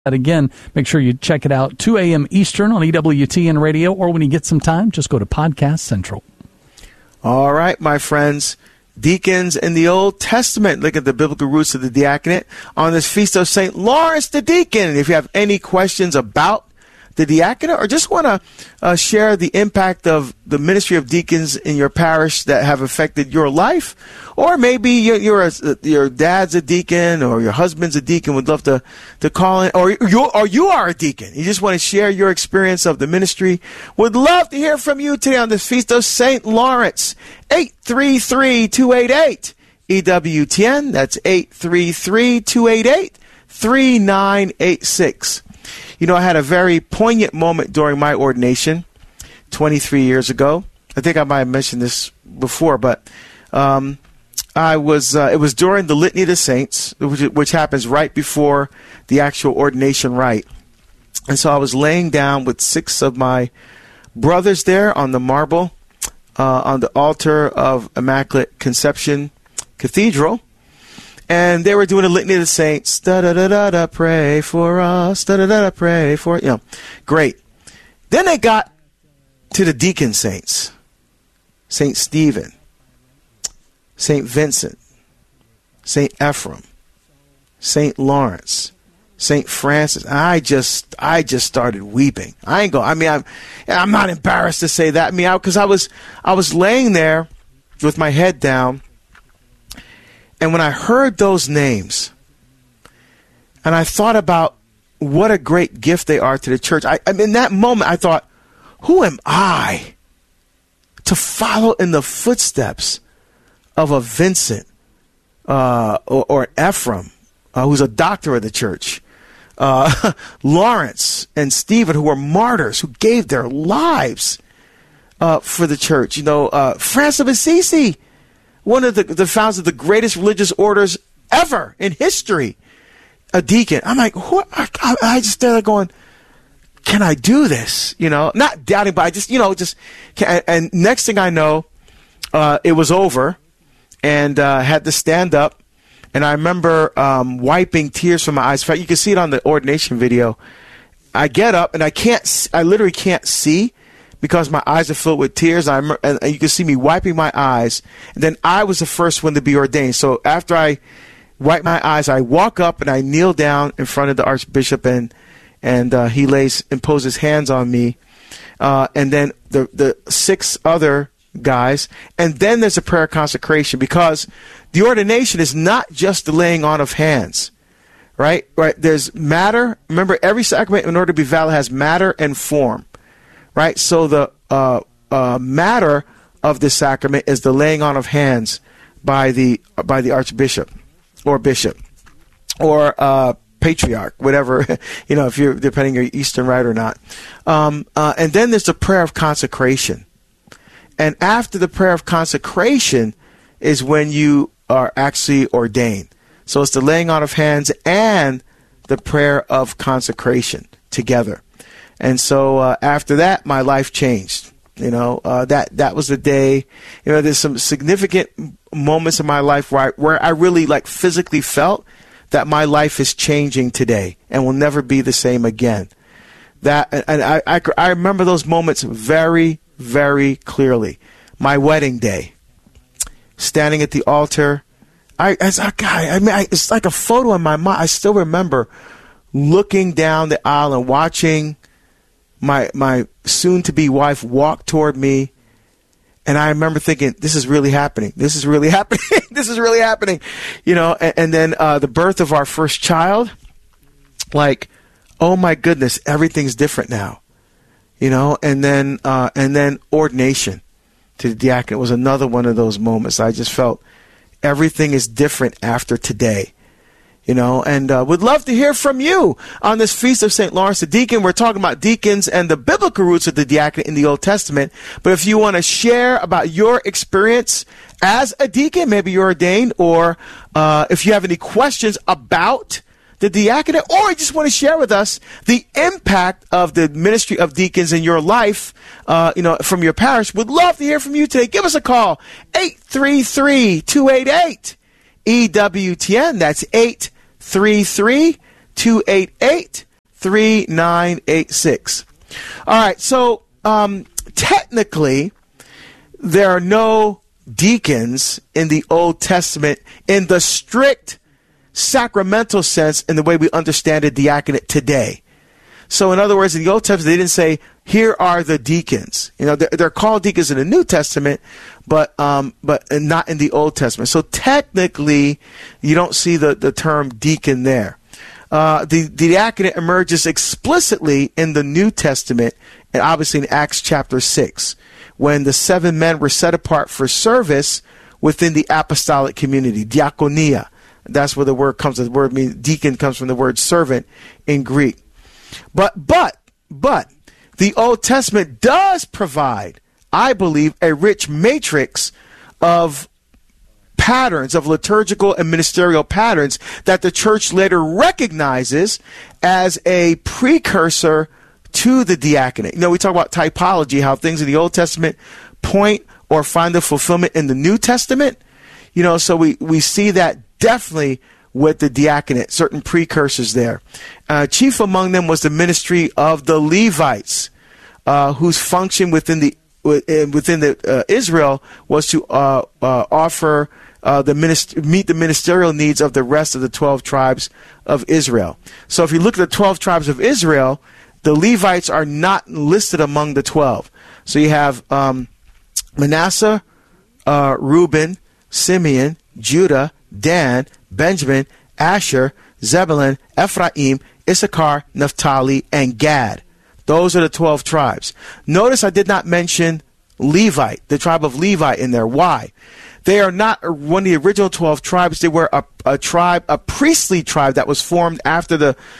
Again, make sure you check it out, 2 a.m. Eastern on EWTN Radio, or when you get some time, just go to Podcast Central. All right, my friends, deacons in the Old Testament. Look at the biblical roots of the diaconate on this feast of St. Lawrence the Deacon. If you have any questions about the diaconate or just want to share the impact of the ministry of deacons in your parish that have affected your life, or maybe your dad's a deacon or your husband's a deacon, would love to call in, or you are a deacon. You just want to share your experience of the ministry. Would love to hear from you today on this feast of St. Lawrence. 833-288 EWTN. That's 833-288-3986. You know, I had a very poignant moment during my ordination 23 years ago. I think I might have mentioned this before, but it was during the Litany of the Saints, which happens right before the actual ordination rite. And so I was laying down with 6 of my brothers there on the marble on the altar of Immaculate Conception Cathedral. And they were doing a Litany of the Saints. Da-da-da-da-da, pray for us. Da-da-da-da, pray for... You know, great. Then they got to the deacon saints. St. Stephen. St. Vincent. St. Ephraim. St. Lawrence. St. Francis. I just started weeping. I'm not embarrassed to say that. Because I was laying there with my head down. And when I heard those names, and I thought about what a great gift they are to the church, in that moment I thought, who am I to follow in the footsteps of a Vincent or Ephraim, who's a doctor of the church, Lawrence and Stephen, who were martyrs, who gave their lives for the church. You know, Francis of Assisi, one of the founders of the greatest religious orders ever in history, a deacon. I'm like, what? I just started going, can I do this? You know, not doubting, but I just, and next thing I know, it was over, and had to stand up, and I remember wiping tears from my eyes. In fact, you can see it on the ordination video. I get up, and I literally can't see, because my eyes are filled with tears. And you can see me wiping my eyes. And then I was the first one to be ordained. So after I wipe my eyes, I walk up and I kneel down in front of the Archbishop, and he imposes hands on me. And then the 6 other guys. And then there's a prayer of consecration, because the ordination is not just the laying on of hands. Right? There's matter. Remember, every sacrament, in order to be valid, has matter and form. Right, so the matter of this sacrament is the laying on of hands by the Archbishop or Bishop or Patriarch, whatever, if you're depending on your Eastern Rite or not. And then there's the prayer of consecration, and after the prayer of consecration is when you are actually ordained. So it's the laying on of hands and the prayer of consecration together. And so after that, my life changed. That was the day. There's some significant moments in my life where I really physically felt that my life is changing today and will never be the same again. I remember those moments very, very clearly. My wedding day, standing at the altar. It's like a photo in my mind. I still remember looking down the aisle and watching my soon-to-be wife walk toward me, and I remember thinking, this is really happening. This is really happening. This is really happening. And then the birth of our first child, oh my goodness, everything's different now. And then ordination to the diaconate was another one of those moments. I just felt everything is different after today. And would love to hear from you on this Feast of St. Lawrence the Deacon. We're talking about deacons and the biblical roots of the diaconate in the Old Testament. But if you want to share about your experience as a deacon, maybe you're ordained, or if you have any questions about the diaconate, or you just want to share with us the impact of the ministry of deacons in your life, from your parish, would love to hear from you today. Give us a call, 833-288 EWTN. That's 833-288 3986. All right, so technically, there are no deacons in the Old Testament in the strict sacramental sense in the way we understand a diaconate today. So in other words, in the Old Testament, they didn't say, here are the deacons. You know, they're called deacons in the New Testament, but not in the Old Testament. So technically, you don't see the term deacon there. The diaconate emerges explicitly in the New Testament, and obviously in Acts chapter 6, when the 7 men were set apart for service within the apostolic community, diakonia. That's where the word comes. The word means deacon comes from the word servant in Greek. But the Old Testament does provide, I believe, a rich matrix of patterns, of liturgical and ministerial patterns that the church later recognizes as a precursor to the diaconate. You know, we talk about typology, how things in the Old Testament point or find their fulfillment in the New Testament. You know, so we see that definitely with the diaconate, certain precursors there. Chief among them was the ministry of the Levites, whose function within Israel was to offer meet the ministerial needs of the rest of the 12 tribes of Israel. So if you look at the 12 tribes of Israel, the Levites are not listed among the 12. So you have Manasseh, Reuben, Simeon, Judah, Dan, Benjamin, Asher, Zebulun, Ephraim, Issachar, Naphtali, and Gad. Those are the 12 tribes. Notice I did not mention Levite, the tribe of Levi in there. Why? They are not one of the original 12 tribes. They were a tribe, a priestly tribe that was formed after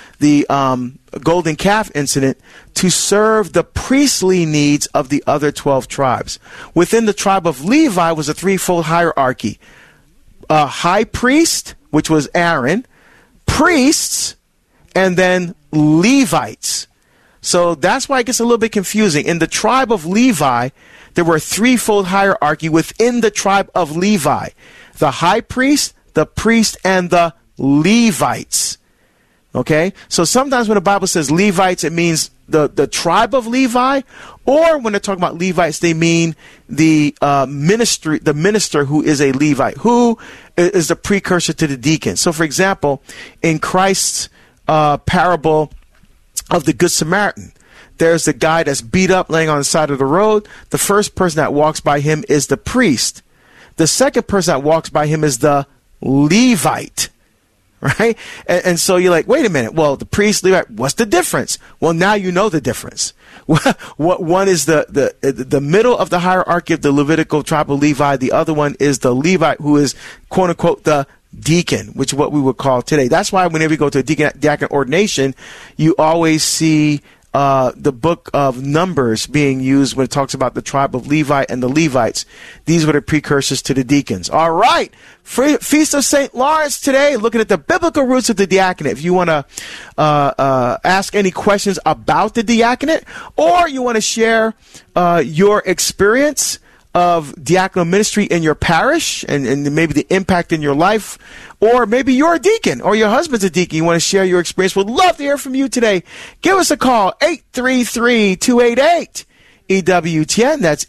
the golden calf incident to serve the priestly needs of the other 12 tribes. Within the tribe of Levi was a threefold hierarchy. A high priest, which was Aaron, priests, and then Levites. So that's why it gets a little bit confusing. In the tribe of Levi, there were a threefold hierarchy within the tribe of Levi. The high priest, the priest, and the Levites. Okay? So sometimes when the Bible says Levites, it means the tribe of Levi, or when they're talking about Levites, they mean the minister who is a Levite, who is the precursor to the deacon. So for example, in Christ's parable of the Good Samaritan, there's the guy that's beat up laying on the side of the road. The first person that walks by him is the priest. The second person that walks by him is the Levite. Right? And so you're like, wait a minute. Well, the priest, Levite, what's the difference? Well, now you know the difference. What one is the middle of the hierarchy of the Levitical tribe of Levi. The other one is the Levite, who is, quote unquote, the deacon, which is what we would call today. That's why whenever you go to a diacon ordination, you always see the book of Numbers being used when it talks about the tribe of Levi and the Levites. These were the precursors to the deacons. All right. Feast of St. Lawrence today, looking at the biblical roots of the diaconate. If you want to ask any questions about the diaconate, or you want to share your experience of diaconal ministry in your parish and maybe the impact in your life, or maybe you're a deacon or your husband's a deacon, you want to share your experience, we'd love to hear from you today. Give us a call, 833-288-EWTN. That's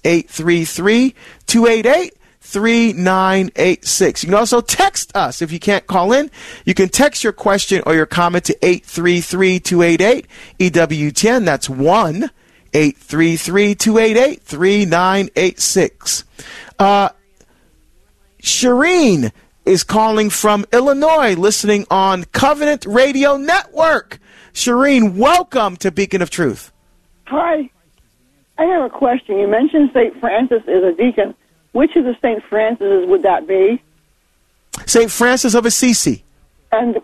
833-288-3986. You can also text us. If you can't call in, you can text your question or your comment to 833-288-EWTN. That's 1-833-288-3986. Shireen is calling from Illinois, listening on Covenant Radio Network. Shireen, welcome to Beacon of Truth. Hi. I have a question. You mentioned St. Francis is a deacon. Which of the St. Francis would that be? St. Francis of Assisi. And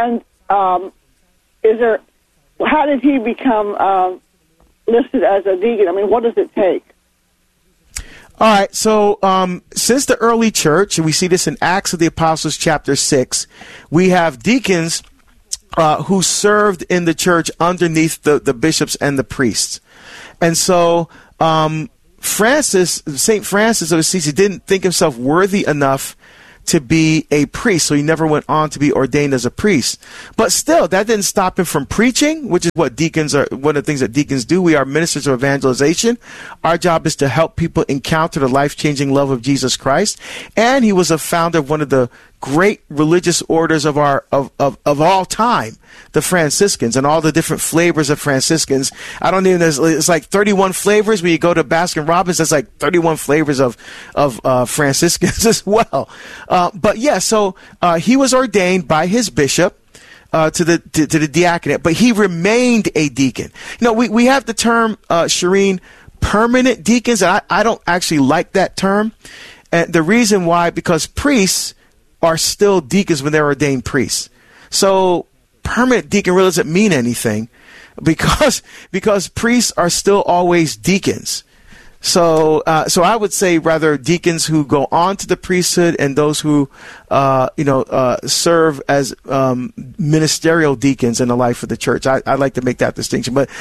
is there? How did he become listed as a deacon? I mean, what does it take? All right, so since the early church, and we see this in Acts of the Apostles chapter 6, we have deacons who served in the church underneath the bishops and the priests. And so St. Francis of Assisi didn't think himself worthy enough to be a priest. So he never went on to be ordained as a priest. But still, that didn't stop him from preaching, which is what deacons are, one of the things that deacons do. We are ministers of evangelization. Our job is to help people encounter the life-changing love of Jesus Christ. And he was a founder of one of the great religious orders of all time, the Franciscans, and all the different flavors of Franciscans. I don't even, it's like 31 flavors. When you go to Baskin Robbins, there's like 31 flavors of Franciscans as well. But yeah, so he was ordained by his bishop to the diaconate, but he remained a deacon. You know, we have the term, Shireen, permanent deacons. I don't actually like that term. And the reason why, because priests are still deacons when they're ordained priests. So permanent deacon really doesn't mean anything because priests are still always deacons. So I would say rather deacons who go on to the priesthood and those who, serve as ministerial deacons in the life of the church. I like to make that distinction. But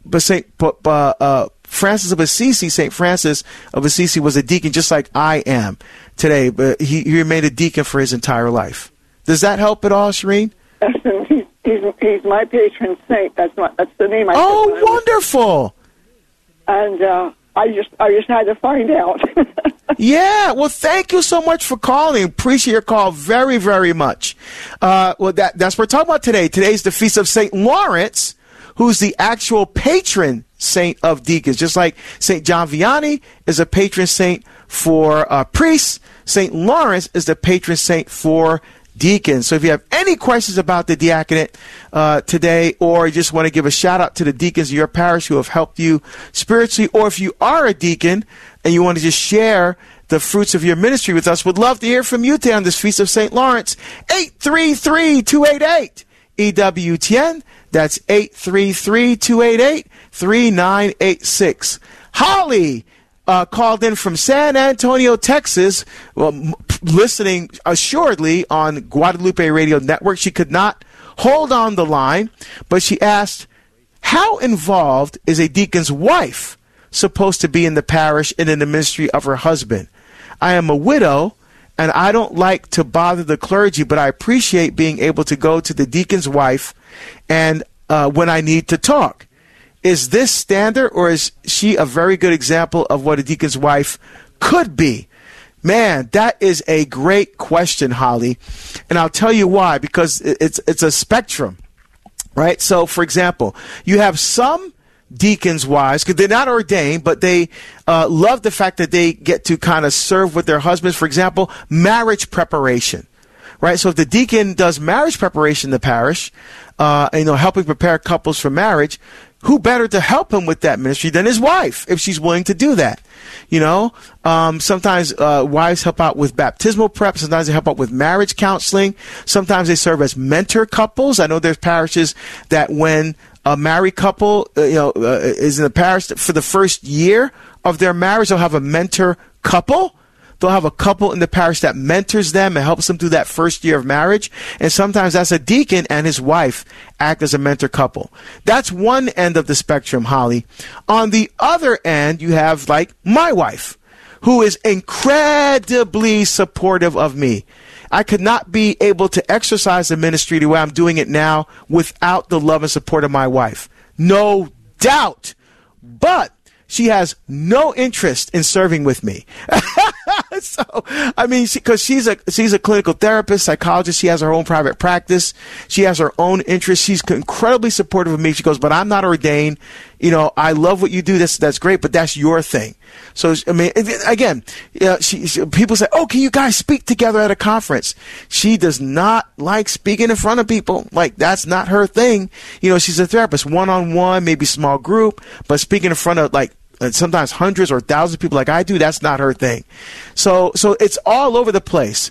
Francis of Assisi, St. Francis of Assisi was a deacon just like I am today, but he remained a deacon for his entire life. Does that help at all, Shireen? He's my patron saint. That's the name I said. Oh, wonderful. And I just had to find out. Yeah, well, thank you so much for calling. Appreciate your call very, very much. That's what we're talking about today. Today's the Feast of St. Lawrence, who's the actual patron saint of deacons. Just like St. John Vianney is a patron saint for priests, St. Lawrence is the patron saint for deacons. So if you have any questions about the diaconate today, or you just want to give a shout out to the deacons of your parish who have helped you spiritually, or if you are a deacon and you want to just share the fruits of your ministry with us, would love to hear from you today on this Feast of St. Lawrence. 833-288 EWTN. That's 833-288-3986. Holly called in from San Antonio, Texas, listening assuredly on Guadalupe Radio Network. She could not hold on the line, but she asked, how involved is a deacon's wife supposed to be in the parish and in the ministry of her husband? I am a widow, and I don't like to bother the clergy, but I appreciate being able to go to the deacon's wife and when I need to talk. Is this standard, or is she a very good example of what a deacon's wife could be? Man, that is a great question, Holly. And I'll tell you why, because it's a spectrum, right? So, for example, you have some deacons' wives, because they're not ordained, but they love the fact that they get to kind of serve with their husbands. For example, marriage preparation, right? So if the deacon does marriage preparation in the parish, helping prepare couples for marriage, who better to help him with that ministry than his wife, if she's willing to do that? Sometimes wives help out with baptismal prep. Sometimes they help out with marriage counseling. Sometimes they serve as mentor couples. I know there's parishes that when a married couple, is in the parish for the first year of their marriage, they'll have a mentor couple. They'll have a couple in the parish that mentors them and helps them through that first year of marriage. And sometimes that's a deacon and his wife act as a mentor couple. That's one end of the spectrum, Holly. On the other end, you have like my wife, who is incredibly supportive of me. I could not be able to exercise the ministry the way I'm doing it now without the love and support of my wife. No doubt. But she has no interest in serving with me. So, I mean, because she's a clinical therapist, psychologist. She has her own private practice. She has her own interests. She's incredibly supportive of me. She goes, but I'm not ordained. I love what you do. That's great, but that's your thing. So, I mean, again, people say, oh, can you guys speak together at a conference? She does not like speaking in front of people. Like, that's not her thing. She's a therapist, one-on-one, maybe small group, but speaking in front of sometimes hundreds or thousands of people like I do, that's not her thing. So it's all over the place.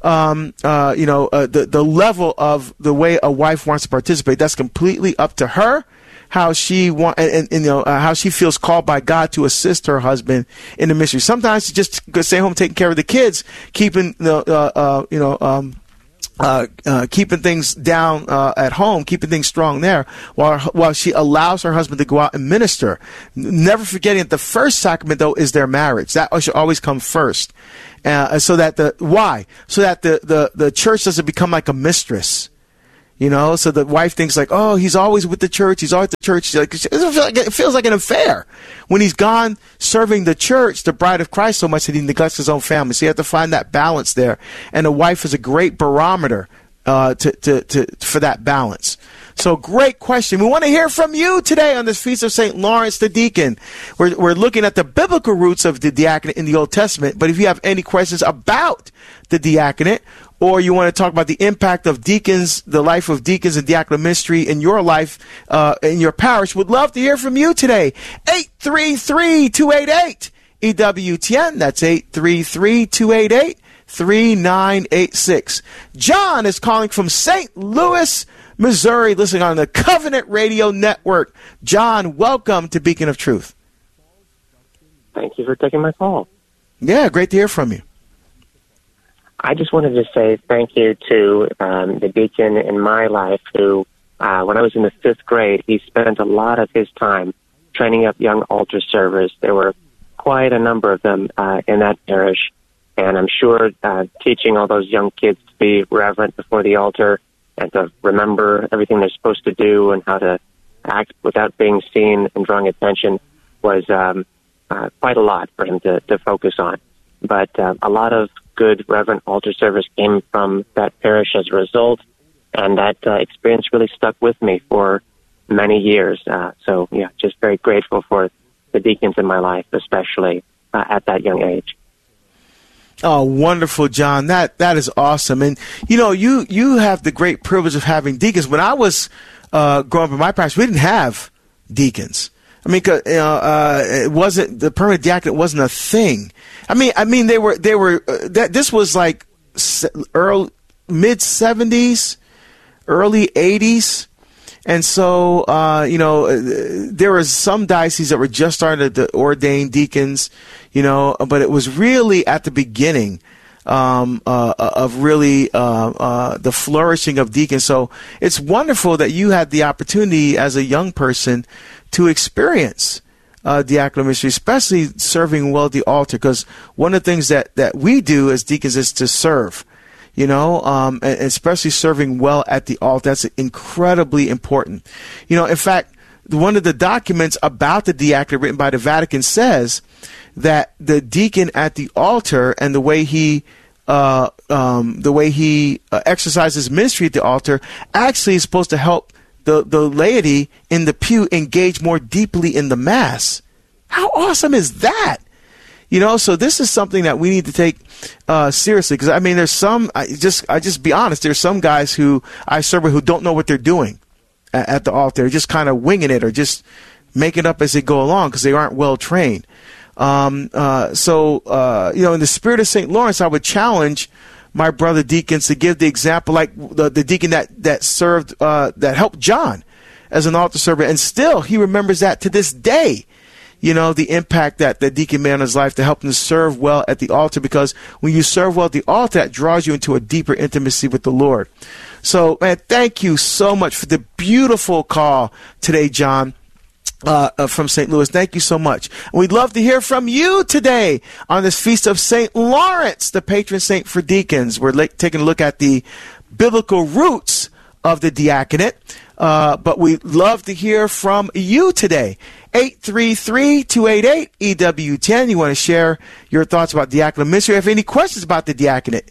The level of the way a wife wants to participate, that's completely up to her. How she how she feels called by God to assist her husband in the ministry. Sometimes just stay home taking care of the kids, keeping keeping things down at home, keeping things strong there, while she allows her husband to go out and minister. Never forgetting that the first sacrament, though, is their marriage. That should always come first. So that the church doesn't become like a mistress. So the wife thinks like, oh, he's always with the church. He's always at the church. It feels like an affair when he's gone serving the church, the bride of Christ, so much that he neglects his own family. So you have to find that balance there. And the wife is a great barometer for that balance. So great question. We want to hear from you today on this Feast of St. Lawrence the Deacon. We're looking at the biblical roots of the diaconate in the Old Testament. But if you have any questions about the diaconate, or you want to talk about the impact of deacons, the life of deacons and diaconal ministry in your life, in your parish, would love to hear from you today. 833-288-EWTN. That's 833-288-3986. John is calling from St. Louis, Missouri, listening on the Covenant Radio Network. John, welcome to Beacon of Truth. Thank you for taking my call. Yeah, great to hear from you. I just wanted to say thank you to the deacon in my life who, when I was in the 5th grade, he spent a lot of his time training up young altar servers. There were quite a number of them in that parish, and I'm sure teaching all those young kids to be reverent before the altar and to remember everything they're supposed to do and how to act without being seen and drawing attention was quite a lot for him to focus on. But a lot of good reverent altar service came from that parish as a result, and that experience really stuck with me for many years. So, just very grateful for the deacons in my life, especially at that young age. Oh, wonderful, John. That is awesome. And, you have the great privilege of having deacons. When I was growing up in my parish, we didn't have deacons. I mean, it wasn't, the permanent diaconate wasn't a thing. I mean, they were, this was like mid 70s, early 80s. And so, there was some dioceses that were just starting to ordain deacons, but it was really at the beginning of really the flourishing of deacons. So it's wonderful that you had the opportunity as a young person to experience diaconal ministry, especially serving well at the altar, because one of the things that we do as deacons is to serve. And especially serving well at the altar. That's incredibly important. In fact, one of the documents about the diaconate written by the Vatican says that the deacon at the altar and the way he exercises ministry at the altar actually is supposed to help the laity in the pew engage more deeply in the Mass. How awesome is that? So this is something that we need to take seriously, because there's some. I just be honest. There's some guys who I serve with who don't know what they're doing at the altar. They're just kind of winging it or just making it up as they go along because they aren't well trained. In the spirit of St. Lawrence, I would challenge my brother deacons to give the example, like the deacon that served, that helped John as an altar server, and still he remembers that to this day. The impact that the deacon made on his life to help him serve well at the altar, because when you serve well at the altar, that draws you into a deeper intimacy with the Lord. So, man, thank you so much for the beautiful call today, John, from St. Louis. Thank you so much. And we'd love to hear from you today on this Feast of St. Lawrence, the patron saint for deacons. We're taking a look at the biblical roots of the diaconate. But we'd love to hear from you today. 833-288-EWTN. You want to share your thoughts about diaconal ministry. If you have any questions about the diaconate,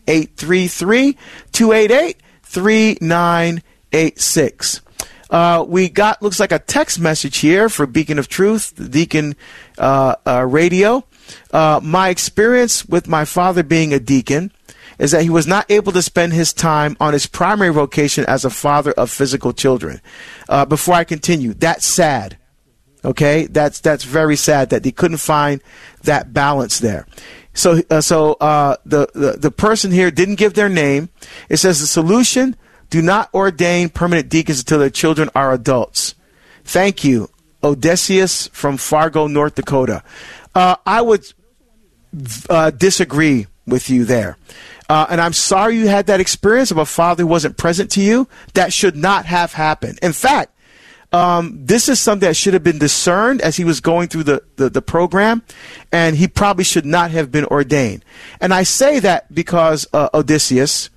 833-288-3986. We got, looks like a text message here for Beacon of Truth, the Deacon Radio. My experience with my father being a deacon is that he was not able to spend his time on his primary vocation as a father of physical children. Before I continue, that's sad. Okay, that's very sad that he couldn't find that balance there. So the person here didn't give their name. It says the solution: do not ordain permanent deacons until their children are adults. Thank you, Odysseus from Fargo, North Dakota. I would disagree with you there. And I'm sorry you had that experience of a father who wasn't present to you. That should not have happened. In fact, this is something that should have been discerned as he was going through the program, and he probably should not have been ordained. And I say that because, Odysseus,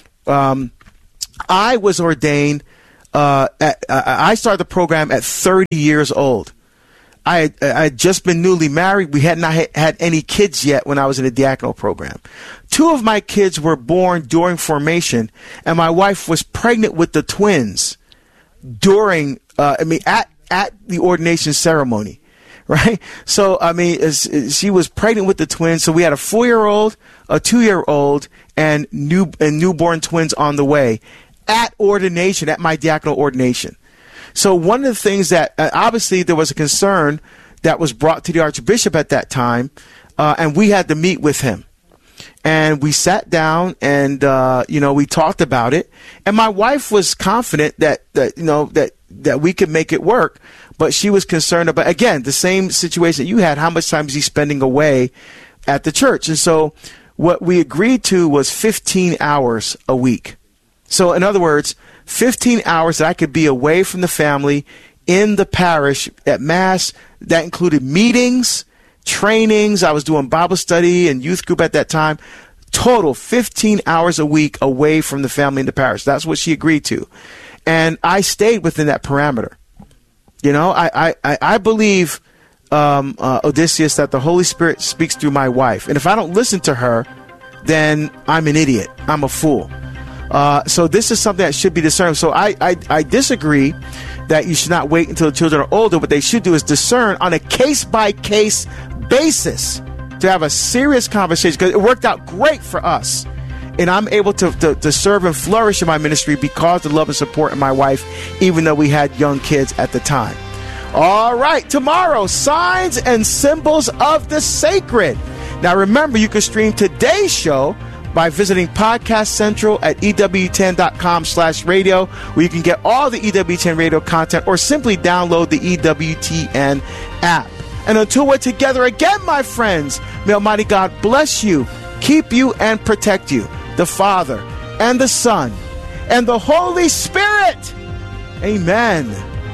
I was ordained, I started the program at 30 years old. I had just been newly married. We had not had any kids yet when I was in the diaconal program. 2 of my kids were born during formation, and my wife was pregnant with the twins during, at the ordination ceremony, right? So, she was pregnant with the twins. So we had a 4-year-old, a 2-year-old, and newborn twins on the way at ordination, at my diaconal ordination. So one of the things that, obviously there was a concern that was brought to the Archbishop at that time, and we had to meet with him. And we sat down and, we talked about it. And my wife was confident that we could make it work. But she was concerned about, again, the same situation that you had. How much time is he spending away at the church? And so what we agreed to was 15 hours a week. So in other words, 15 hours that I could be away from the family in the parish at Mass. That included meetings, trainings. I was doing Bible study and youth group at that time. Total 15 hours a week away from the family in the parish. That's what she agreed to. And I stayed within that parameter. I believe, Odysseus, that the Holy Spirit speaks through my wife. And if I don't listen to her, then I'm an idiot. I'm a fool. So this is something that should be discerned. So I disagree that you should not wait until the children are older. What they should do is discern on a case-by-case basis to have a serious conversation, because it worked out great for us. And I'm able to serve and flourish in my ministry because of the love and support of my wife, even though we had young kids at the time. All right, tomorrow, signs and symbols of the sacred. Now, remember, you can stream today's show by visiting Podcast Central at EWTN.com/radio, where you can get all the EWTN radio content, or simply download the EWTN app. And until we're together again, my friends, may Almighty God bless you, keep you, and protect you, the Father and the Son and the Holy Spirit. Amen.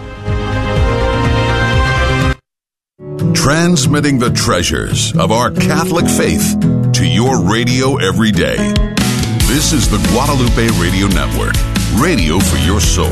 Transmitting the treasures of our Catholic faith to your radio every day. This is the Guadalupe Radio Network, radio for your soul.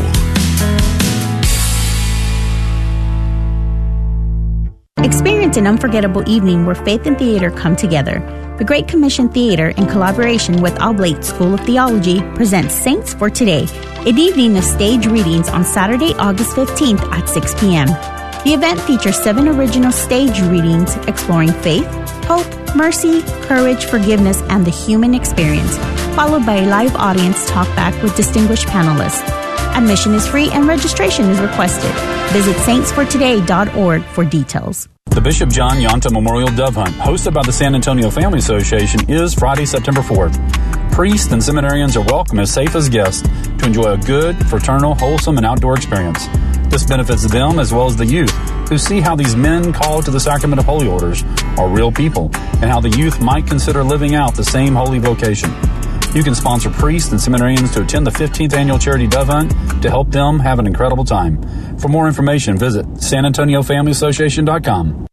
Experience an unforgettable evening where faith and theater come together. The Great Commission Theater, in collaboration with Oblate School of Theology, presents Saints for Today, an evening of stage readings on Saturday, August 15th at 6 p.m. The event features 7 original stage readings exploring faith, hope, mercy, courage, forgiveness, and the human experience, followed by a live audience talkback with distinguished panelists. Admission is free and registration is requested. Visit saintsfortoday.org for details. The Bishop John Yonta Memorial Dove Hunt, hosted by the San Antonio Family Association, is Friday, September 4th. Priests and seminarians are welcome as safe as guests to enjoy a good, fraternal, wholesome, and outdoor experience. This benefits them as well as the youth, who see how these men called to the sacrament of holy orders are real people, and how the youth might consider living out the same holy vocation. You can sponsor priests and seminarians to attend the 15th Annual Charity Dove Hunt to help them have an incredible time. For more information, visit SanAntonioFamilyAssociation.com.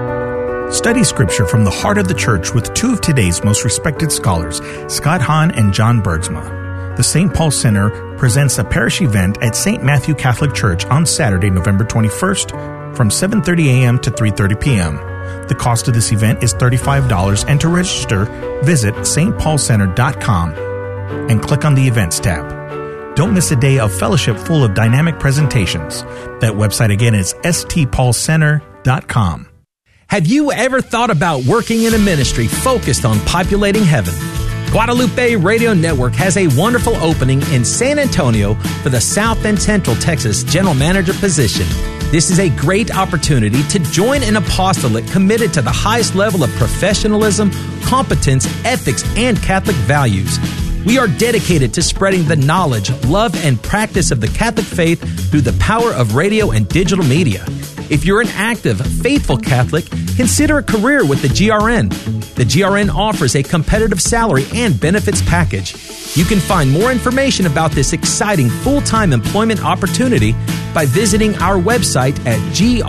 Study Scripture from the heart of the Church with 2 of today's most respected scholars, Scott Hahn and John Bergsma. The St. Paul Center presents a parish event at St. Matthew Catholic Church on Saturday, November 21st from 7:30 a.m. to 3:30 p.m. The cost of this event is $35, and to register, visit stpaulcenter.com and click on the Events tab. Don't miss a day of fellowship full of dynamic presentations. That website again is stpaulcenter.com. Have you ever thought about working in a ministry focused on populating heaven? Guadalupe Radio Network has a wonderful opening in San Antonio for the South and Central Texas General Manager position. This is a great opportunity to join an apostolate committed to the highest level of professionalism, competence, ethics, and Catholic values. We are dedicated to spreading the knowledge, love, and practice of the Catholic faith through the power of radio and digital media. If you're an active, faithful Catholic, consider a career with the GRN. The GRN offers a competitive salary and benefits package. You can find more information about this exciting full-time employment opportunity by visiting our website at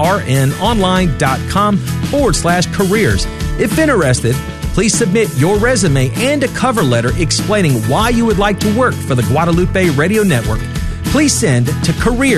grnonline.com/careers. If interested, please submit your resume and a cover letter explaining why you would like to work for the Guadalupe Radio Network. Please send to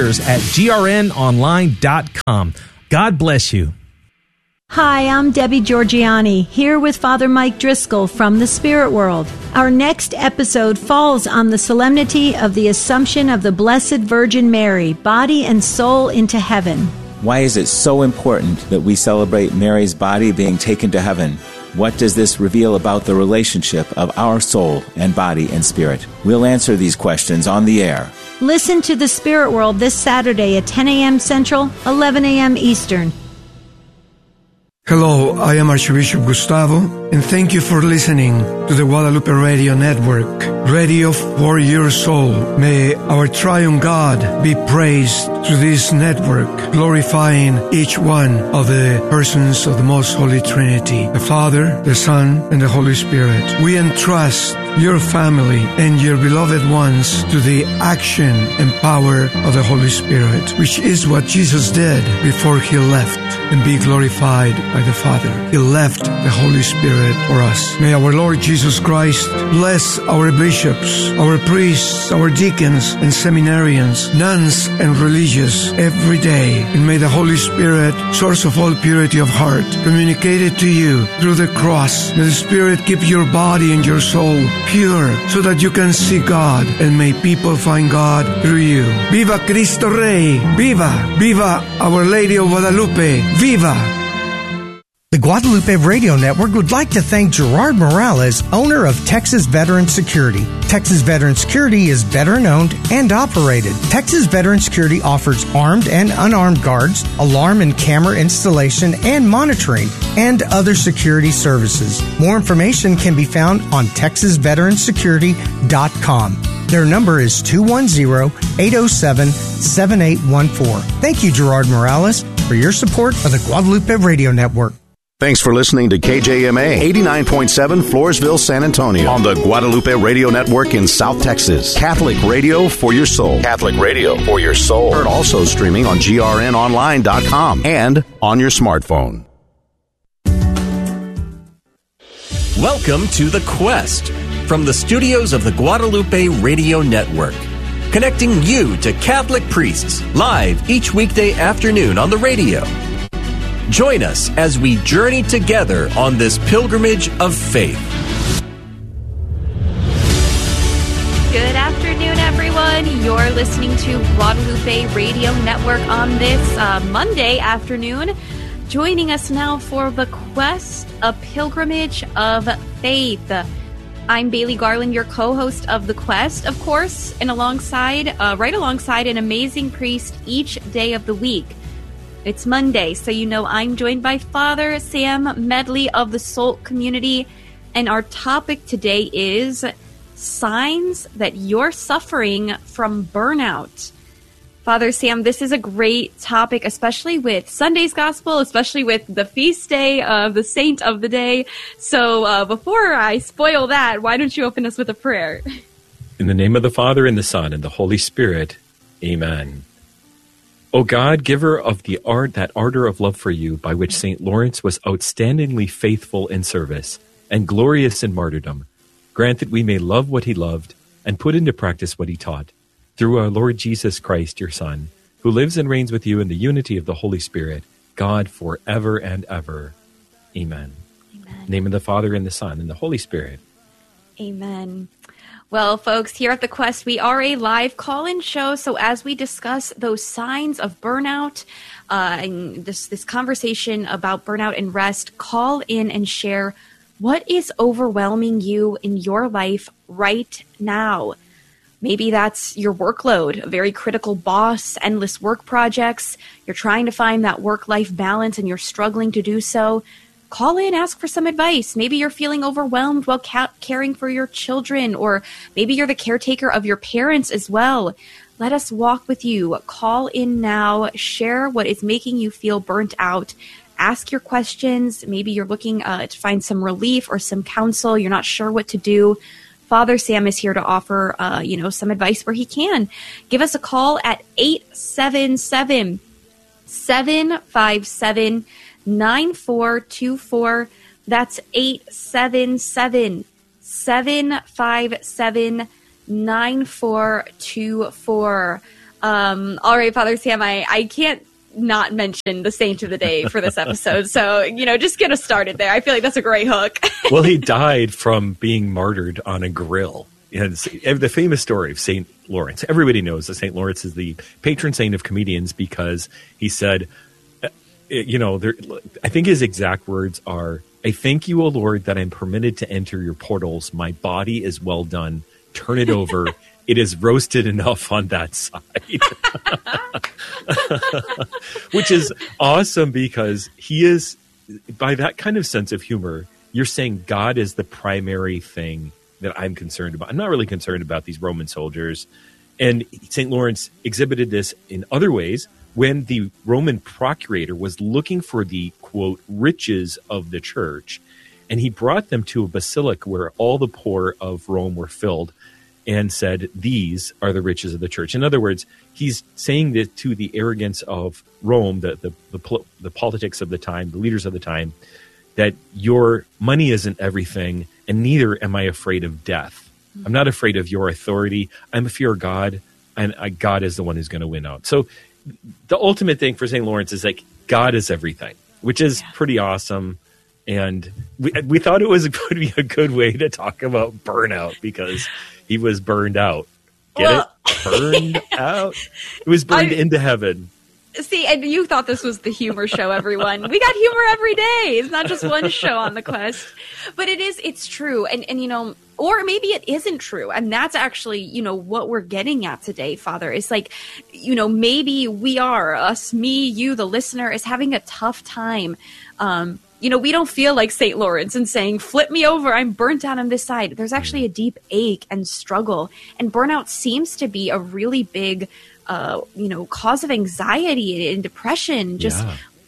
careers@grnonline.com. God bless you. Hi, I'm Debbie Georgiani, here with Father Mike Driscoll from the Spirit World. Our next episode falls on the solemnity of the Assumption of the Blessed Virgin Mary, body and soul, into heaven. Why is it so important that we celebrate Mary's body being taken to heaven? What does this reveal about the relationship of our soul and body and spirit? We'll answer these questions on the air. Listen to the Spirit World this Saturday at 10 a.m. Central, 11 a.m. Eastern. Hello, I am Archbishop Gustavo, and thank you for listening to the Guadalupe Radio Network, radio for your soul. May our triune God be praised through this network, glorifying each one of the persons of the Most Holy Trinity, the Father, the Son, and the Holy Spirit. We entrust your family and your beloved ones to the action and power of the Holy Spirit, which is what Jesus did before He left and be glorified by the Father. He left the Holy Spirit for us. May our Lord Jesus Christ bless our bishops, our priests, our deacons and seminarians, nuns and religious every day. And may the Holy Spirit, source of all purity of heart, communicate it to you through the cross. May the Spirit keep your body and your soul pure so that you can see God, and may people find God through you. Viva Cristo Rey! Viva! Viva Our Lady of Guadalupe! Viva! The Guadalupe Radio Network would like to thank Gerard Morales, owner of Texas Veteran Security. Texas Veteran Security is veteran-owned and operated. Texas Veteran Security offers armed and unarmed guards, alarm and camera installation and monitoring, and other security services. More information can be found on TexasVeteranSecurity.com. Their number is 210-807-7814. Thank you, Gerard Morales, for your support of the Guadalupe Radio Network. Thanks for listening to KJMA 89.7 Floresville, San Antonio on the Guadalupe Radio Network in South Texas. Catholic radio for your soul. Catholic radio for your soul. Heard also streaming on grnonline.com and on your smartphone. Welcome to The Quest from the studios of the Guadalupe Radio Network. Connecting you to Catholic priests live each weekday afternoon on the radio. Join us as we journey together on this pilgrimage of faith. Good afternoon, everyone. You're listening to Guadalupe Radio Network on this Monday afternoon. Joining us now for The Quest, a pilgrimage of faith. I'm Bailey Garland, your co-host of The Quest, of course, and right alongside an amazing priest each day of the week. It's Monday, so you know I'm joined by Father Sam Medley of the SOLT community, and our topic today is signs that you're suffering from burnout. Father Sam, this is a great topic, especially with Sunday's Gospel, especially with the feast day of the saint of the day. So before I spoil that, why don't you open us with a prayer? In the name of the Father, and the Son, and the Holy Spirit, amen. O God, giver of that ardor of love for you, by which St. Lawrence was outstandingly faithful in service and glorious in martyrdom, grant that we may love what he loved and put into practice what he taught, through our Lord Jesus Christ, your Son, who lives and reigns with you in the unity of the Holy Spirit, God, forever and ever. Amen. Amen. In the name of the Father, and the Son, and the Holy Spirit. Amen. Well, folks, here at The Quest, we are a live call-in show, so as we discuss those signs of burnout and this conversation about burnout and rest, call in and share what is overwhelming you in your life right now. Maybe that's your workload, a very critical boss, endless work projects. You're trying to find that work-life balance and you're struggling to do so. Call in, ask for some advice. Maybe you're feeling overwhelmed while caring for your children, or maybe you're the caretaker of your parents as well. Let us walk with you. Call in now. Share what is making you feel burnt out. Ask your questions. Maybe you're looking to find some relief or some counsel. You're not sure what to do. Father Sam is here to offer, some advice where he can. Give us a call at 877-757-9424. That's 877-757-9424. All right, Father Sam, I can't not mention the saint of the day for this episode. So, just get us started there. I feel like that's a great hook. Well, he died from being martyred on a grill. And the famous story of St. Lawrence. Everybody knows that St. Lawrence is the patron saint of comedians because he said, I think his exact words are, "I thank you, O Lord, that I'm permitted to enter your portals. My body is well done. Turn it over. It is roasted enough on that side." Which is awesome because he is, by that kind of sense of humor, you're saying God is the primary thing that I'm concerned about. I'm not really concerned about these Roman soldiers. And St. Lawrence exhibited this in other ways when the Roman procurator was looking for the, quote, riches of the church. And he brought them to a basilica where all the poor of Rome were filled and said, these are the riches of the church. In other words, he's saying that to the arrogance of Rome, the politics of the time, the leaders of the time, that your money isn't everything, and neither am I afraid of death. I'm not afraid of your authority. I'm a fear of God, and God is the one who's going to win out. So the ultimate thing for St. Lawrence is like, God is everything, which is pretty awesome. And we thought it was going to be a good way to talk about burnout because he was burned out. Get it? Burned out. It was burned into heaven. See, and you thought this was the humor show, everyone. We got humor every day. It's not just one show on the Quest. But it's true. And or maybe it isn't true. And that's actually, what we're getting at today, Father. It's like, maybe we are, us, me, you, the listener, is having a tough time. We don't feel like St. Lawrence and saying, flip me over, I'm burnt out on this side. There's actually a deep ache and struggle. And burnout seems to be a really big cause of anxiety and depression, just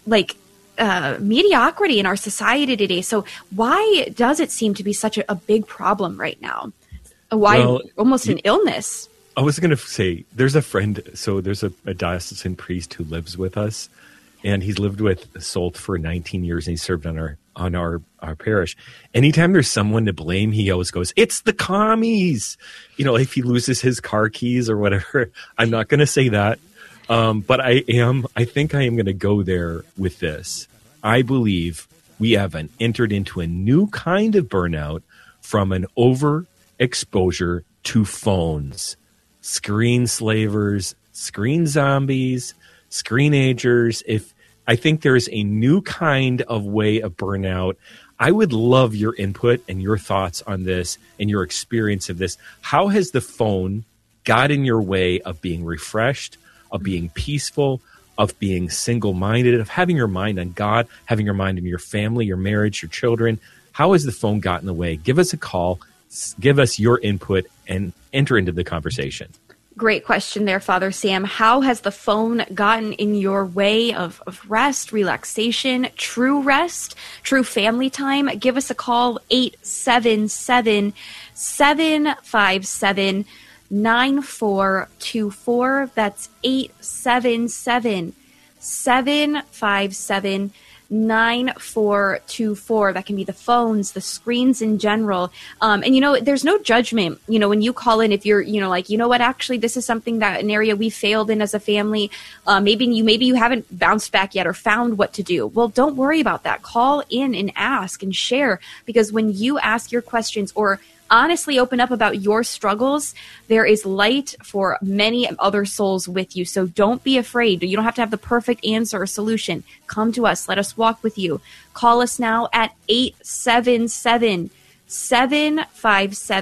mediocrity in our society today. So why does it seem to be such a big problem right now? Why almost an illness? I was going to say, there's a friend, so there's a diocesan priest who lives with us, and he's lived with Solt for 19 years, and he served on our parish. Anytime there's someone to blame, he always goes, "It's the commies." If he loses his car keys or whatever. I'm not going to say that, but I think I am going to go there with this. I believe we have entered into a new kind of burnout from an overexposure to phones, screen slavers, screen zombies, screenagers. I think there's a new kind of way of burnout. I would love your input and your thoughts on this and your experience of this. How has the phone got in your way of being refreshed, of being peaceful, of being single-minded, of having your mind on God, having your mind on your family, your marriage, your children? How has the phone got in the way? Give us a call, give us your input, and enter into the conversation. Great question there, Father Sam. How has the phone gotten in your way of rest, relaxation, true rest, true family time? Give us a call, 877-757-9424. That's 877-757-9424. 9424. That can be the phones, the screens in general. And there's no judgment, when you call in, if you're, what, actually, this is something that an area we failed in as a family. Maybe you haven't bounced back yet or found what to do. Well, don't worry about that. Call in and ask and share, because when you ask your questions or honestly open up about your struggles, there is light for many other souls with you. So don't be afraid. You don't have to have the perfect answer or solution. Come to us. Let us walk with you. Call us now at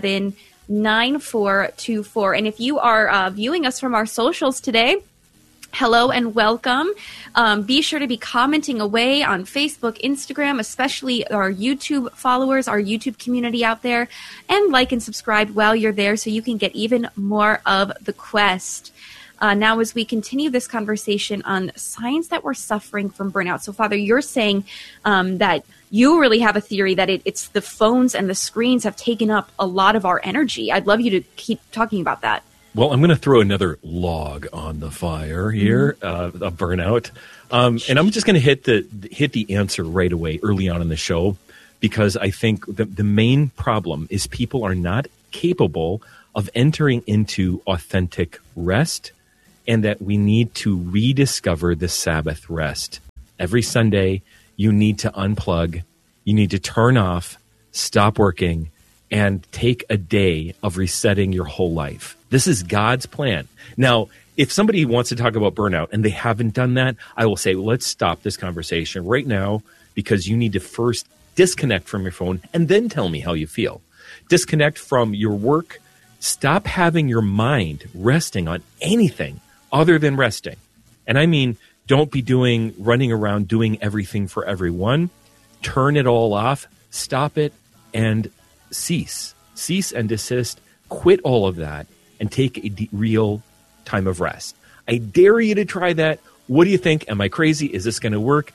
877-757-9424. And if you are viewing us from our socials today, Hello and welcome. Be sure to be commenting away on Facebook, Instagram, especially our YouTube followers, our YouTube community out there, and like and subscribe while you're there so you can get even more of the quest. Now, as we continue this conversation on signs that we're suffering from burnout. So, Father, you're saying that you really have a theory that it's the phones and the screens have taken up a lot of our energy. I'd love you to keep talking about that. Well, I'm going to throw another log on the fire here, of burnout. And I'm just going to hit the answer right away early on in the show, because I think the main problem is people are not capable of entering into authentic rest, and that we need to rediscover the Sabbath rest. Every Sunday, you need to unplug, you need to turn off, stop working, and take a day of resetting your whole life. This is God's plan. Now, if somebody wants to talk about burnout and they haven't done that, I will say, let's stop this conversation right now, because you need to first disconnect from your phone and then tell me how you feel. Disconnect from your work. Stop having your mind resting on anything other than resting. And I mean, don't be running around doing everything for everyone. Turn it all off, stop it, and cease and desist. Quit all of that and take a real time of rest. I dare you to try that. What do you think? Am I crazy? Is this going to work?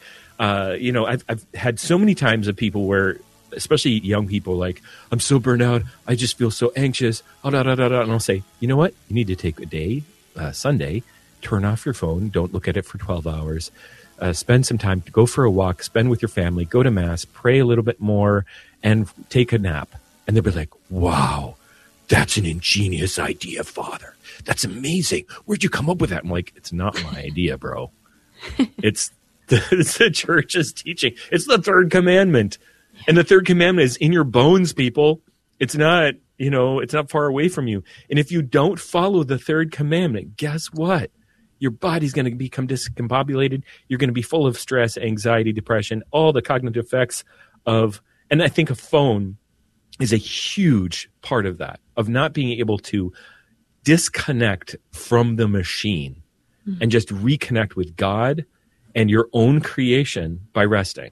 I've had so many times of people where, especially young people, like, I'm so burnt out, I just feel so anxious, and I'll say, you know what? You need to take a day, Sunday, turn off your phone, don't look at it for 12 hours, spend some time, go for a walk, spend with your family, go to Mass, pray a little bit more, and take a nap. And they'll be like, wow, that's an ingenious idea, Father. That's amazing. Where'd you come up with that? I'm like, it's not my idea, bro. It's the church's teaching. It's the third commandment. And the third commandment is in your bones, people. It's not, it's not far away from you. And if you don't follow the third commandment, guess what? Your body's going to become discombobulated. You're going to be full of stress, anxiety, depression, all the cognitive effects of, and I think a phone is a huge part of that, of not being able to disconnect from the machine and just reconnect with God and your own creation by resting.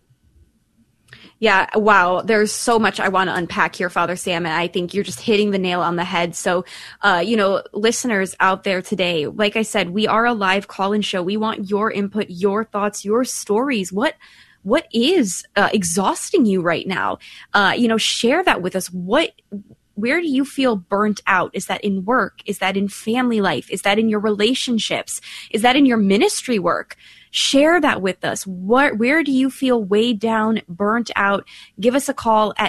Yeah, wow. There's so much I want to unpack here, Father Sam, and I think you're just hitting the nail on the head. So, listeners out there today, like I said, we are a live call-in show. We want your input, your thoughts, your stories. What is exhausting you right now? Share that with us. Where do you feel burnt out? Is that in work? Is that in family life? Is that in your relationships? Is that in your ministry work? Share that with us. Where do you feel weighed down, burnt out? Give us a call at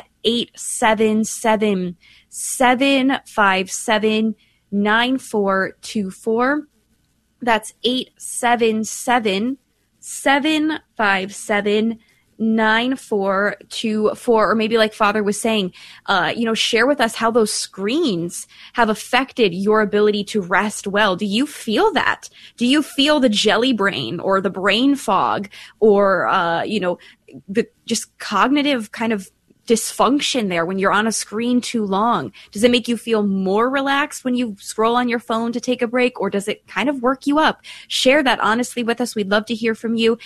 877-757-9424. That's 877-757-9424. Or maybe like Father was saying, share with us how those screens have affected your ability to rest well. Do you feel that? Do you feel the jelly brain or the brain fog or, the just cognitive kind of dysfunction there when you're on a screen too long? Does it make you feel more relaxed when you scroll on your phone to take a break, or does it kind of work you up? Share that honestly with us. We'd love to hear from you.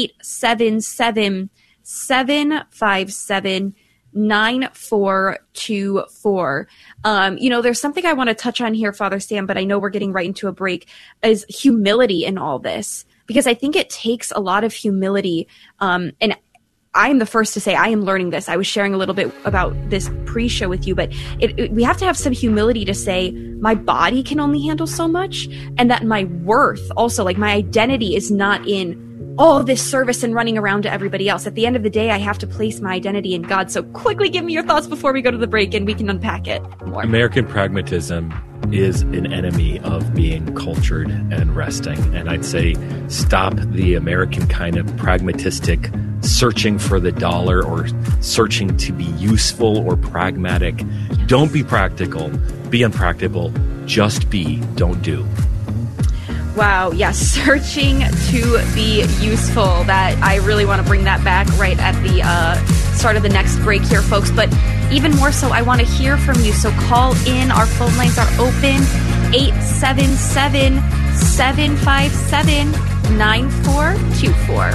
877-757-9424. There's something I want to touch on here, Father Sam, but I know we're getting right into a break, is humility in all this, because I think it takes a lot of humility. And I'm the first to say I am learning this. I was sharing a little bit about this pre-show with you, but we have to have some humility to say my body can only handle so much, and that my worth also, like my identity, is not in all this service and running around to everybody else. At the end of the day, I have to place my identity in God. So quickly give me your thoughts before we go to the break and we can unpack it more. American pragmatism is an enemy of being cultured and resting. And I'd say stop the American kind of pragmatistic searching for the dollar or searching to be useful or pragmatic. Don't be practical. Be unpractical. Just be. Don't do. Wow, yes, searching to be useful. That I really want to bring that back right at the start of the next break here, folks. But even more so, I want to hear from you. So call in. Our phone lines are open. 877 877-947-9424.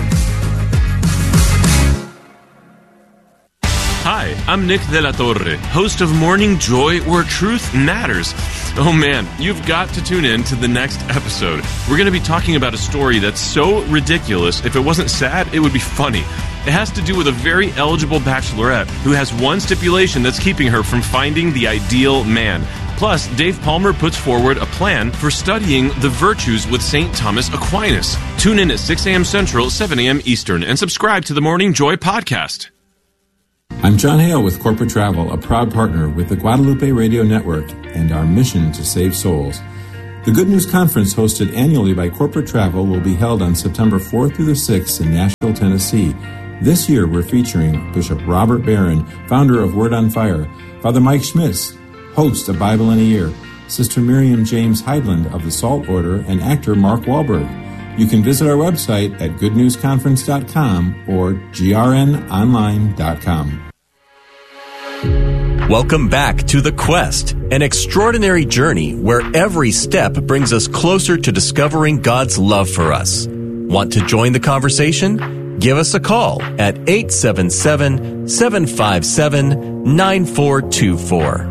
Hi, I'm Nick De La Torre, host of Morning Joy, where truth matters. Oh man, you've got to tune in to the next episode. We're going to be talking about a story that's so ridiculous, if it wasn't sad, it would be funny. It has to do with a very eligible bachelorette who has one stipulation that's keeping her from finding the ideal man. Plus, Dave Palmer puts forward a plan for studying the virtues with St. Thomas Aquinas. Tune in at 6 a.m. Central, 7 a.m. Eastern, and subscribe to the Morning Joy podcast. I'm John Hale with Corporate Travel, a proud partner with the Guadalupe Radio Network and our mission to save souls. The Good News Conference, hosted annually by Corporate Travel, will be held on September 4th through the 6th in Nashville, Tennessee. This year, we're featuring Bishop Robert Barron, founder of Word on Fire, Father Mike Schmitz, host of Bible in a Year, Sister Miriam James Heidland of the Salt Order, and actor Mark Wahlberg. You can visit our website at goodnewsconference.com or grnonline.com. Welcome back to The Quest, an extraordinary journey where every step brings us closer to discovering God's love for us. Want to join the conversation? Give us a call at 877-757-9424.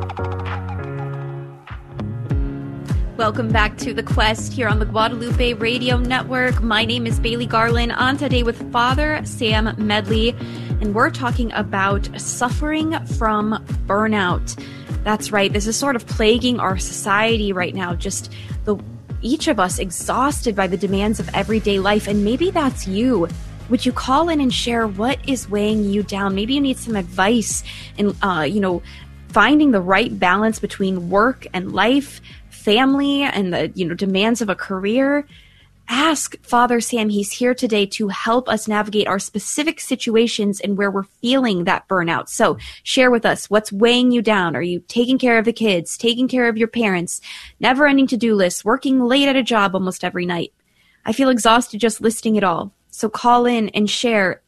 Welcome back to The Quest here on the Guadalupe Radio Network. My name is Bailey Garland, on today with Father Sam Medley, and we're talking about suffering from burnout. That's right, this is sort of plaguing our society right now, just each of us exhausted by the demands of everyday life, and maybe that's you. Would you call in and share what is weighing you down? Maybe you need some advice in, finding the right balance between work and life, family, and the demands of a career. Ask Father Sam. He's here today to help us navigate our specific situations and where we're feeling that burnout. So share with us what's weighing you down. Are you taking care of the kids, taking care of your parents, never-ending to-do lists, working late at a job almost every night? I feel exhausted just listing it all. So call in and share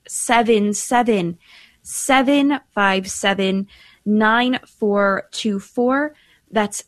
877-757-9424. That's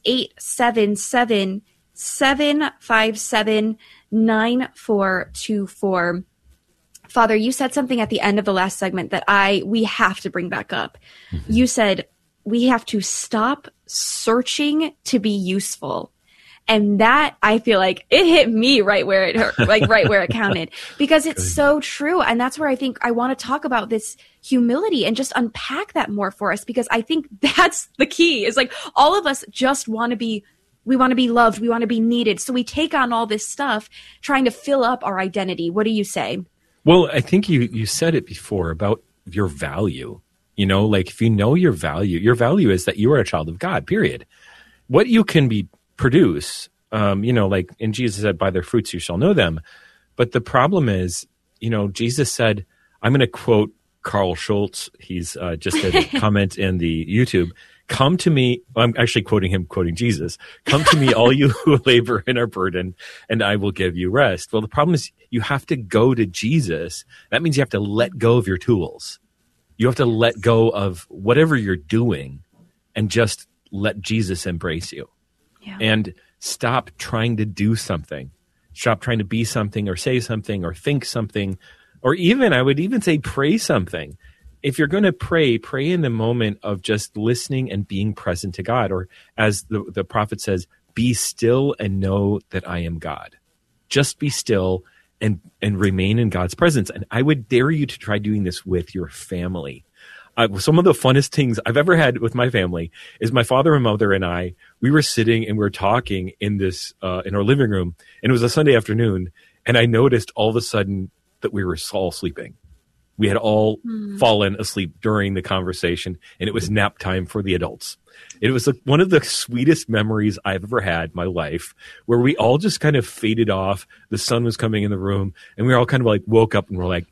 877-757-9424. Father, you said something at the end of the last segment that we have to bring back up. Mm-hmm. You said we have to stop searching to be useful. And that, I feel like it hit me right where it hurt, like right where it counted, because it's so true. And that's where I think I want to talk about this humility and just unpack that more for us, because I think that's the key. Is like all of us just want to be, we want to be loved. We want to be needed. So we take on all this stuff trying to fill up our identity. What do you say? Well, I think you said it before about your value. Like if you know your value is that you are a child of God, period. What you can produce, like, and Jesus said, by their fruits you shall know them. But the problem is, Jesus said, I'm going to quote Carl Schultz. He's just did a comment in the YouTube. Come to me. I'm actually quoting Jesus. Come to me, all you who labor and are burdened, and I will give you rest. Well, the problem is you have to go to Jesus. That means you have to let go of your tools. You have to let go of whatever you're doing and just let Jesus embrace you. Yeah. And stop trying to do something. Stop trying to be something or say something or think something, or even, I would even say, pray something. If you're going to pray in the moment of just listening and being present to God, or as the prophet says, be still and know that I am God. Just be still and remain in God's presence. And I would dare you to try doing this with your family. Some of the funnest things I've ever had with my family is my father and mother and I, we were sitting and we were talking in this, in our living room, and it was a Sunday afternoon. And I noticed all of a sudden that we were all sleeping. We had all fallen asleep during the conversation, and it was nap time for the adults. It was one of the sweetest memories I've ever had in my life, where we all just kind of faded off. The sun was coming in the room, and we all kind of like woke up and were like,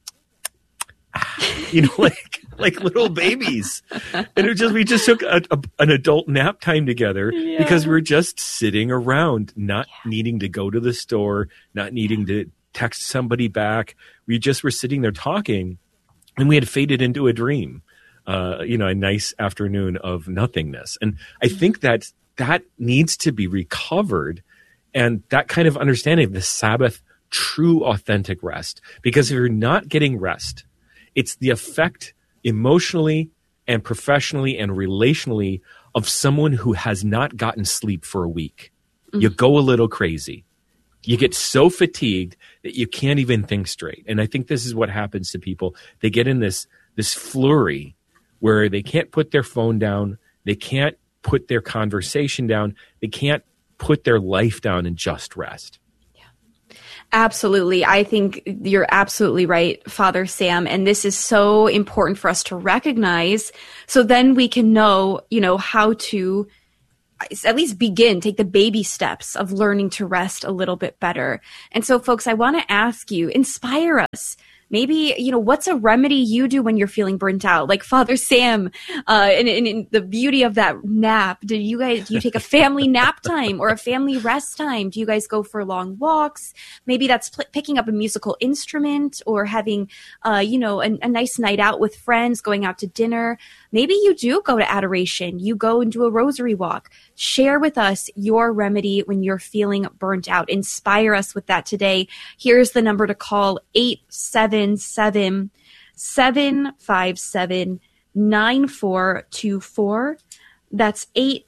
like little babies. And we just took an adult nap time together because we were just sitting around, not needing to go to the store, not needing to text somebody back. We just were sitting there talking, and we had faded into a dream, a nice afternoon of nothingness. And I think that needs to be recovered And that kind of understanding of the Sabbath, true, authentic rest. Because if you're not getting rest, it's the effect emotionally and professionally and relationally of someone who has not gotten sleep for a week. You go a little crazy. You get so fatigued that you can't even think straight. And I think this is what happens to people. They get in this flurry where they can't put their phone down. They can't put their conversation down. They can't put their life down and just rest. Absolutely. I think you're absolutely right, Father Sam. And this is so important for us to recognize. So then we can know, how to at least take the baby steps of learning to rest a little bit better. And so, folks, I want to ask you, inspire us. Maybe, what's a remedy you do when you're feeling burnt out? Like Father Sam, in the beauty of that nap, do you take a family nap time or a family rest time? Do you guys go for long walks? Maybe that's picking up a musical instrument or having, a nice night out with friends, going out to dinner. Maybe you do go to adoration. You go and do a rosary walk. Share with us your remedy when you're feeling burnt out. Inspire us with that today. Here's the number to call, 877-757-9424. That's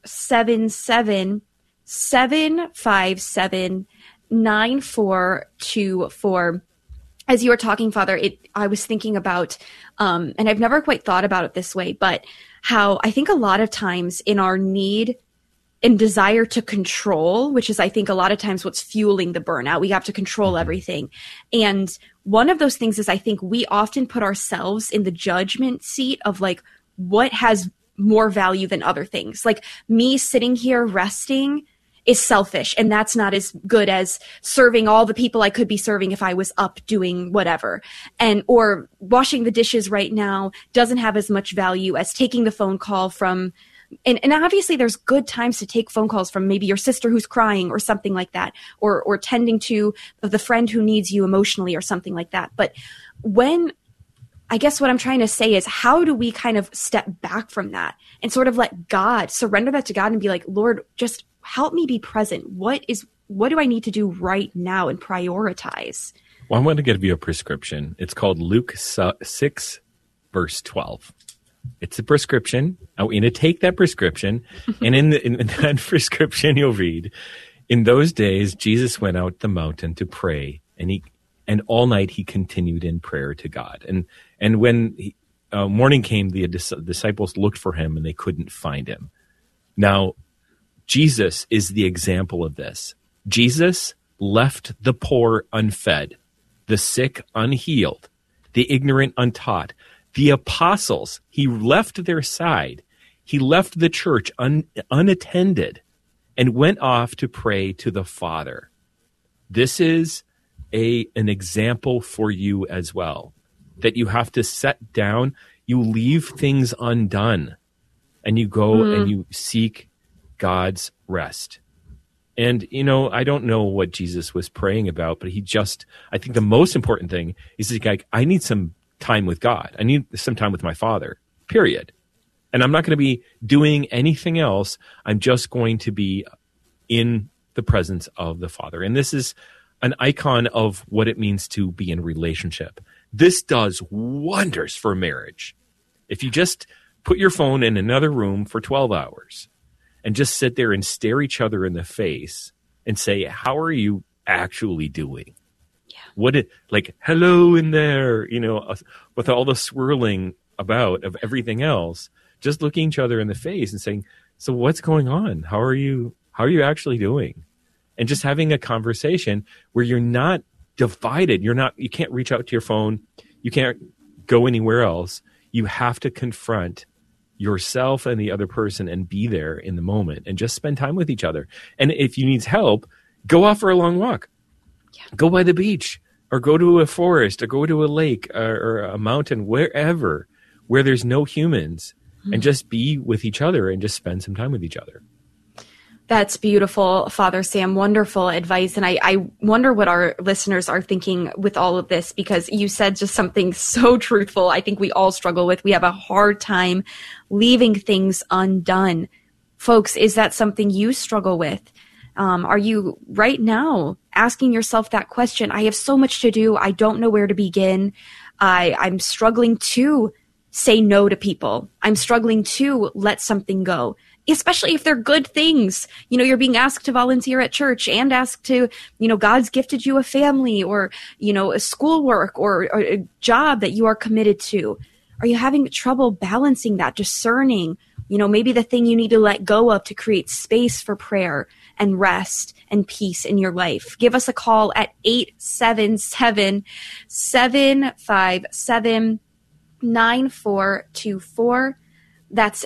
877-757-9424. As you were talking, Father, I was thinking about, and I've never quite thought about it this way, but how I think a lot of times in our need and desire to control, which is, I think, a lot of times what's fueling the burnout. We have to control everything. And one of those things is, I think we often put ourselves in the judgment seat of like, what has more value than other things? Like me sitting here resting is selfish, and that's not as good as serving all the people I could be serving if I was up doing whatever. Or washing the dishes right now doesn't have as much value as taking the phone call from, and obviously there's good times to take phone calls from maybe your sister who's crying or something like that, or tending to the friend who needs you emotionally or something like that. But I guess what I'm trying to say is, how do we kind of step back from that and sort of let God, surrender that to God and be like, Lord, just help me be present. What do I need to do right now and prioritize? Well, I want to give you a prescription. It's called Luke 6, verse 12. It's a prescription. I want you to take that prescription. And in that prescription, you'll read, in those days, Jesus went out the mountain to pray, and all night he continued in prayer to God. And when morning came, the disciples looked for him and they couldn't find him. Now, Jesus is the example of this. Jesus left the poor unfed, the sick unhealed, the ignorant untaught. The apostles, he left their side. He left the church unattended and went off to pray to the Father. This is an example for you as well, that you have to set down, you leave things undone, and you go and you seek God's rest. And, I don't know what Jesus was praying about, but I think the most important thing is like, I need some time with God. I need some time with my Father, period. And I'm not going to be doing anything else. I'm just going to be in the presence of the Father. And this is an icon of what it means to be in relationship. This does wonders for marriage. If you just put your phone in another room for 12 hours and just sit there and stare each other in the face and say, how are you actually doing? Yeah. Hello in there, with all the swirling about of everything else, just looking each other in the face and saying, so what's going on? How are you actually doing? And just having a conversation where you're not divided. You can't reach out to your phone. You can't go anywhere else. You have to confront yourself and the other person and be there in the moment and just spend time with each other. And if you need help, go off for a long walk. Yeah. Go by the beach or go to a forest or go to a lake or a mountain, wherever, where there's no humans, and just be with each other and just spend some time with each other. That's beautiful, Father Sam. Wonderful advice. And I wonder what our listeners are thinking with all of this, because you said just something so truthful. I think we all struggle with. We have a hard time leaving things undone. Folks, is that something you struggle with? Are you right now asking yourself that question? I have so much to do. I don't know where to begin. I'm struggling to say no to people. I'm struggling to let something go, especially if they're good things. You're being asked to volunteer at church and asked to, God's gifted you a family or, a schoolwork or a job that you are committed to. Are you having trouble balancing that, discerning, maybe the thing you need to let go of to create space for prayer and rest and peace in your life? Give us a call at 877-757-9424. That's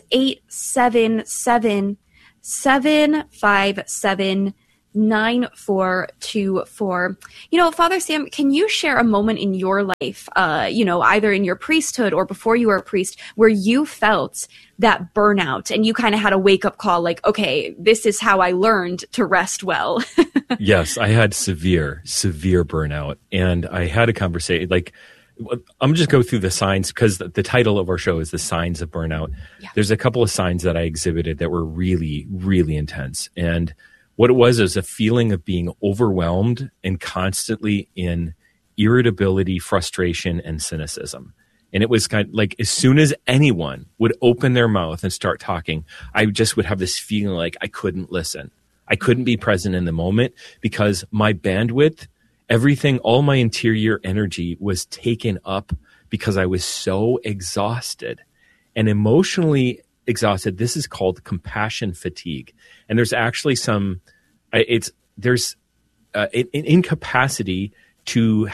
877-757-9424. Father Sam, can you share a moment in your life, either in your priesthood or before you were a priest, where you felt that burnout and you kind of had a wake-up call, like, okay, this is how I learned to rest well? Yes, I had severe burnout. And I had a conversation, I'm just go through the signs, because the title of our show is The Signs of Burnout. Yeah. There's a couple of signs that I exhibited that were really, really intense. And what it was is a feeling of being overwhelmed and constantly in irritability, frustration, and cynicism. And it was kind of like, as soon as anyone would open their mouth and start talking, I just would have this feeling like I couldn't listen. I couldn't be present in the moment because my bandwidth, everything, all my interior energy was taken up because I was so exhausted and emotionally exhausted. This is called compassion fatigue. And there's actually there's an incapacity to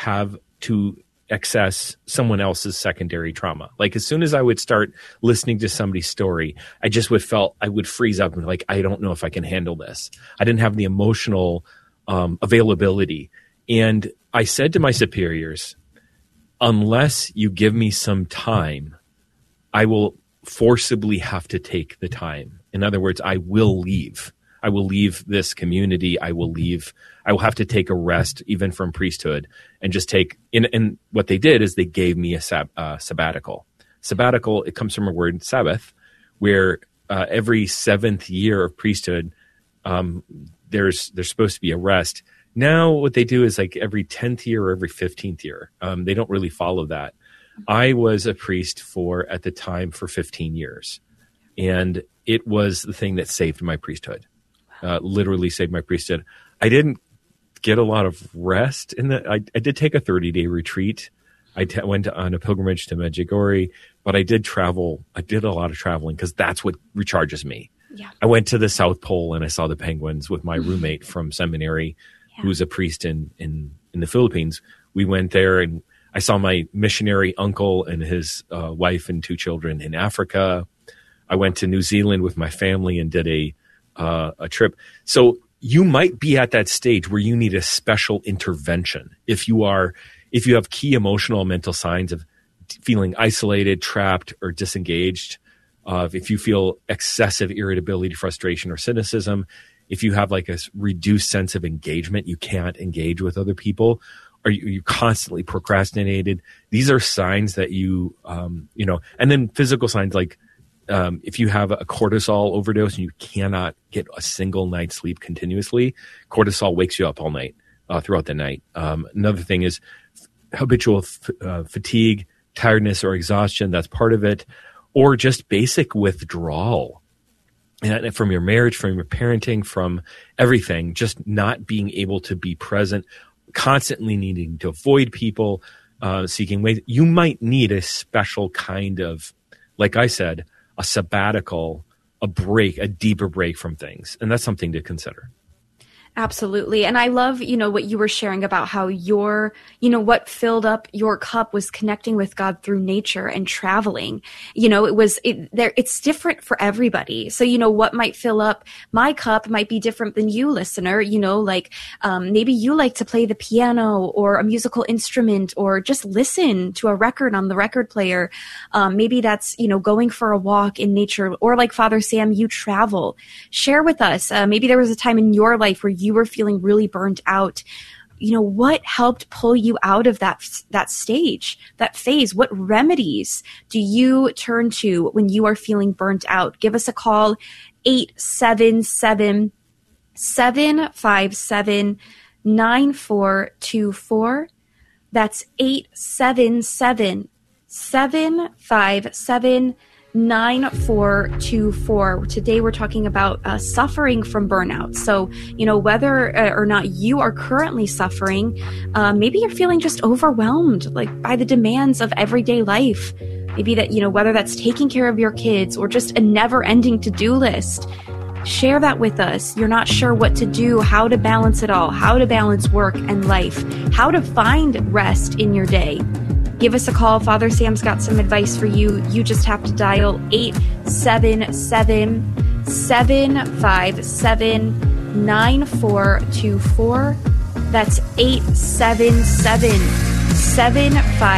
access someone else's secondary trauma. Like, as soon as I would start listening to somebody's story, I would freeze up and like, I don't know if I can handle this. I didn't have the emotional availability. And I said to my superiors, unless you give me some time, I will forcibly have to take the time. In other words, I will leave. I will leave this community. I will have to take a rest, even from priesthood, and just take and what they did is they gave me a sabbatical. Sabbatical, it comes from a word, Sabbath, where every 7th year of priesthood, there's supposed to be a rest. Now what they do is like every 10th year or every 15th year. They don't really follow that. I was a priest at the time for 15 years. And it was the thing that saved my priesthood, literally saved my priesthood. I didn't get a lot of rest I did take a 30-day retreat. I went on a pilgrimage to Medjugorje, but I did travel. I did a lot of traveling because that's what recharges me. Yeah. I went to the South Pole and I saw the penguins with my roommate from seminary, who's a priest in the Philippines. We went there and I saw my missionary uncle and his wife and 2 children in Africa. I went to New Zealand with my family and did a trip. So you might be at that stage where you need a special intervention. If you have key emotional and mental signs of feeling isolated, trapped, or disengaged, if you feel excessive irritability, frustration, or cynicism, if you have like a reduced sense of engagement, you can't engage with other people, or you constantly procrastinated, these are signs that you and then physical signs like if you have a cortisol overdose and you cannot get a single night's sleep continuously, cortisol wakes you up all night, throughout the night. Another thing is habitual fatigue, tiredness, or exhaustion. That's part of it. Or just basic withdrawal from your marriage, from your parenting, from everything, just not being able to be present, constantly needing to avoid people, seeking ways. You might need a special kind of, like I said, a sabbatical, a break, a deeper break from things. And that's something to consider. Absolutely. And I love, what you were sharing about how what filled up your cup was connecting with God through nature and traveling. It's different for everybody. So, what might fill up my cup might be different than you, listener. Maybe you like to play the piano or a musical instrument or just listen to a record on the record player. Maybe that's, going for a walk in nature, or like Father Sam, you travel. Share with us. Maybe there was a time in your life where you were feeling really burnt out. What helped pull you out of that stage, that phase? What remedies do you turn to when you are feeling burnt out? Give us a call, 877-757-9424. 877-757-9424. That's 877-757-9424. Today we're talking about suffering from burnout. So, whether or not you are currently suffering, maybe you're feeling just overwhelmed, like by the demands of everyday life. Maybe that, whether that's taking care of your kids or just a never-ending to-do list. Share that with us. You're not sure what to do, how to balance it all, how to balance work and life, how to find rest in your day. Give us a call. Father Sam's got some advice for you. You just have to dial 877-757-9424. That's 877-757